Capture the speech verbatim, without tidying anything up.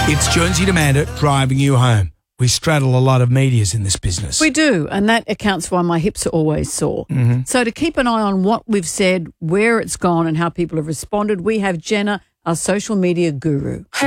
It's Jonesy Demander driving you home. We straddle a lot of medias in this business. We do, and that accounts for why my hips are always sore. Mm-hmm. So to keep an eye on what we've said, where it's gone and how people have responded, we have Jenna, our social media guru.